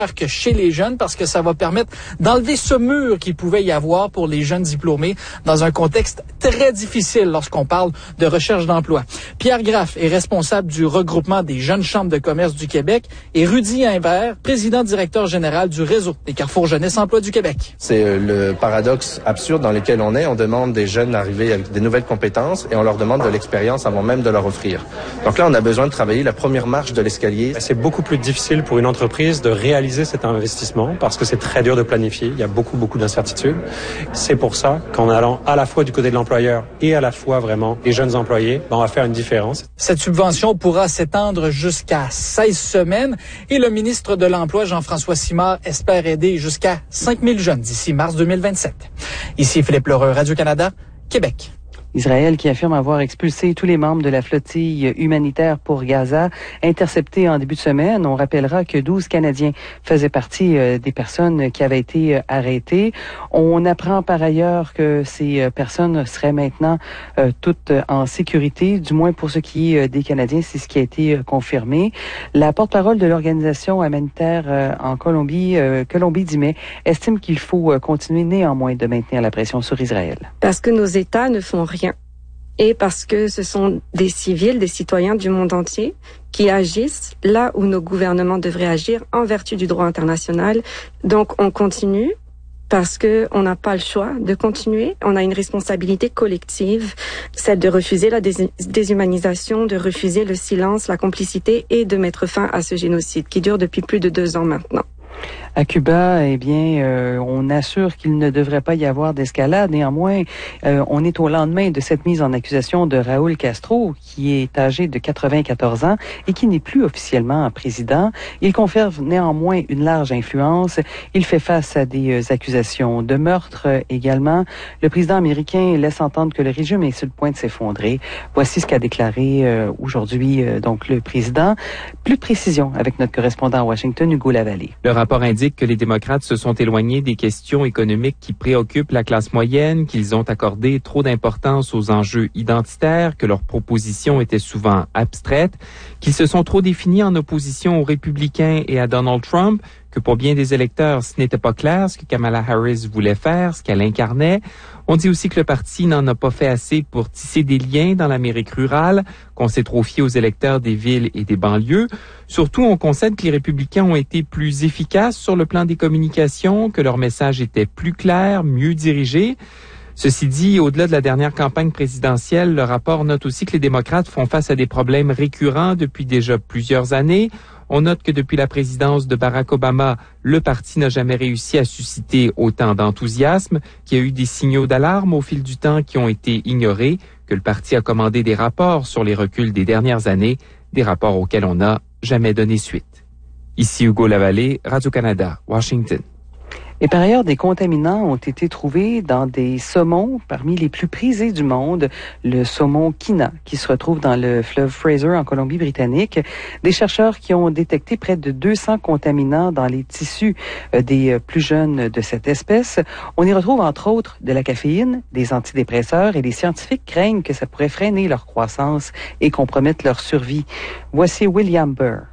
que chez les jeunes parce que ça va permettre d'enlever ce mur qu'il pouvait y avoir pour les jeunes diplômés dans un contexte très difficile lorsqu'on parle de recherche d'emploi. Pierre Graff est responsable du regroupement des jeunes chambres de commerce du Québec et Rudy Imbert, président-directeur général du réseau des Carrefour Jeunesse Emploi du Québec. C'est le paradoxe absurde dans lequel on est. On demande des jeunes d'arriver avec des nouvelles compétences et on leur demande de l'expérience avant même de leur offrir. Donc là, on a besoin de travailler la première marche de l'escalier. C'est beaucoup plus difficile pour une entreprise de réaliser cet investissement parce que c'est très dur de planifier. Il y a beaucoup d'incertitudes. C'est pour ça qu'en allant à la fois du côté de l'employeur et à la fois vraiment des jeunes employés, on va faire une différence. Cette subvention pourra s'étendre jusqu'à 16 semaines et le ministre de l'Emploi, Jean-François Simard, espère aider jusqu'à 5000 jeunes d'ici mars 2027. Ici Philippe Lheureux, Radio-Canada, Québec. Israël qui affirme avoir expulsé tous les membres de la flottille humanitaire pour Gaza, interceptés en début de semaine. On rappellera que 12 Canadiens faisaient partie des personnes qui avaient été arrêtées. On apprend par ailleurs que ces personnes seraient maintenant toutes en sécurité, du moins pour ce qui est des Canadiens, c'est ce qui a été confirmé. La porte-parole de l'organisation humanitaire en Colombie, Colombie-Dimé, estime qu'il faut continuer néanmoins de maintenir la pression sur Israël. Parce que nos États ne font rien. Et parce que ce sont des civils, des citoyens du monde entier qui agissent là où nos gouvernements devraient agir en vertu du droit international. Donc on continue parce que on n'a pas le choix de continuer. On a une responsabilité collective, celle de refuser la déshumanisation, de refuser le silence, la complicité et de mettre fin à ce génocide qui dure depuis plus de 2 ans maintenant. À Cuba, eh bien, on assure qu'il ne devrait pas y avoir d'escalade. Néanmoins, on est au lendemain de cette mise en accusation de Raúl Castro, qui est âgé de 94 ans et qui n'est plus officiellement président. Il conserve néanmoins une large influence. Il fait face à des accusations de meurtre également. Le président américain laisse entendre que le régime est sur le point de s'effondrer. Voici ce qu'a déclaré aujourd'hui donc le président. Plus de précision avec notre correspondant à Washington, Hugo Lavallée. Le rapport indique que les démocrates se sont éloignés des questions économiques qui préoccupent la classe moyenne, qu'ils ont accordé trop d'importance aux enjeux identitaires, que leurs propositions étaient souvent abstraites, qu'ils se sont trop définis en opposition aux républicains et à Donald Trump, que pour bien des électeurs, ce n'était pas clair ce que Kamala Harris voulait faire, ce qu'elle incarnait. On dit aussi que le parti n'en a pas fait assez pour tisser des liens dans l'Amérique rurale, qu'on s'est trop fié aux électeurs des villes et des banlieues. Surtout, on concède que les républicains ont été plus efficaces sur le plan des communications, que leur message était plus clair, mieux dirigé. Ceci dit, au-delà de la dernière campagne présidentielle, le rapport note aussi que les démocrates font face à des problèmes récurrents depuis déjà plusieurs années. On note que depuis la présidence de Barack Obama, le parti n'a jamais réussi à susciter autant d'enthousiasme, qu'il y a eu des signaux d'alarme au fil du temps qui ont été ignorés, que le parti a commandé des rapports sur les reculs des dernières années, des rapports auxquels on n'a jamais donné suite. Ici Hugo Lavallée, Radio-Canada, Washington. Et par ailleurs, des contaminants ont été trouvés dans des saumons parmi les plus prisés du monde, le saumon Kina, qui se retrouve dans le fleuve Fraser en Colombie-Britannique. Des chercheurs qui ont détecté près de 200 contaminants dans les tissus des plus jeunes de cette espèce. On y retrouve entre autres de la caféine, des antidépresseurs et les scientifiques craignent que ça pourrait freiner leur croissance et compromettre leur survie. Voici William Burr.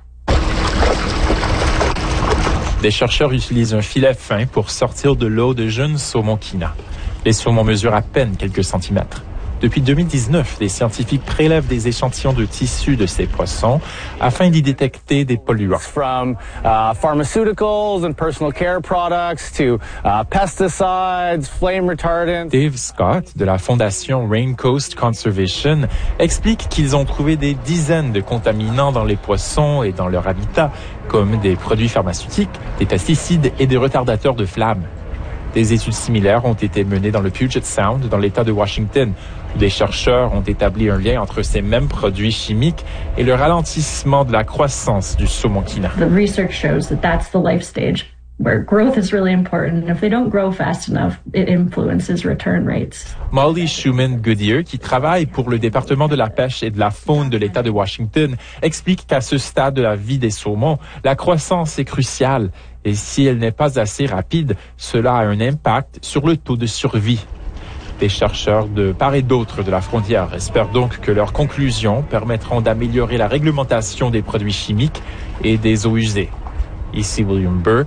Des chercheurs utilisent un filet fin pour sortir de l'eau de jeunes saumons Kina. Les saumons mesurent à peine quelques centimètres. Depuis 2019, les scientifiques prélèvent des échantillons de tissus de ces poissons afin d'y détecter des polluants. From pharmaceuticals and personal care products to pesticides, flame retardants. Dave Scott, de la fondation Rain Coast Conservation, explique qu'ils ont trouvé des dizaines de contaminants dans les poissons et dans leur habitat, comme des produits pharmaceutiques, des pesticides et des retardateurs de flammes. Des études similaires ont été menées dans le Puget Sound, dans l'État de Washington, où des chercheurs ont établi un lien entre ces mêmes produits chimiques et le ralentissement de la croissance du saumon Kina. The research shows that that's the life stage where growth is really important. And if they don't grow fast enough, it influences return rates. Molly Schumann Goodyear, qui travaille pour le département de la pêche et de la faune de l'État de Washington, explique qu'à ce stade de la vie des saumons, la croissance est cruciale. Et si elle n'est pas assez rapide, cela a un impact sur le taux de survie. Des chercheurs de part et d'autre de la frontière espèrent donc que leurs conclusions permettront d'améliorer la réglementation des produits chimiques et des eaux usées. Ici William Burr.